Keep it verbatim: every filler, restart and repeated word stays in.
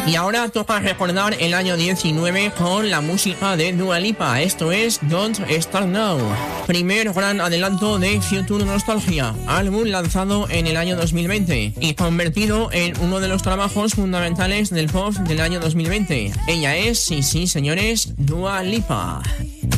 Y ahora toca recordar el año diecinueve con la música de Dua Lipa. Esto es Don't Start Now, primer gran adelanto de Future Nostalgia, álbum lanzado en el año dos mil veinte y convertido en uno de los trabajos fundamentales del pop del año dos mil veinte. Ella es, sí, sí, señores, Dua Lipa.